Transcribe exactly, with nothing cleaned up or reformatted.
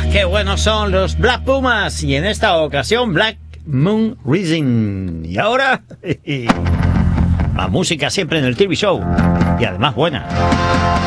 qué buenos son los Black Pumas, y en esta ocasión Black Moon Rising. Y ahora, más música siempre en el T V Show, y además buena.